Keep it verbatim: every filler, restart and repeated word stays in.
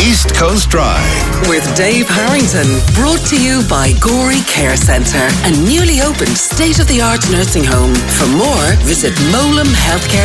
East Coast Drive. With Dave Harrington. Brought to you by Gorey Care Centre, a newly opened state-of-the-art nursing home. For more, visit molem healthcare